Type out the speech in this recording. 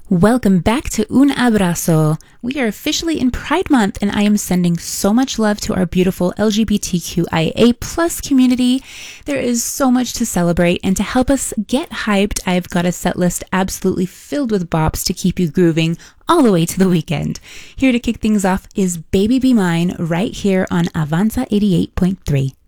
Welcome back to Un Abrazo. We are officially in Pride Month, and I am sending so much love to our beautiful LGBTQIA plus community. There is so much to celebrate, and to help us get hyped, I've got a set list absolutely filled with bops to keep you grooving all the way to the weekend. Here to kick things off is Baby Be Mine right here on Avanza 88.3.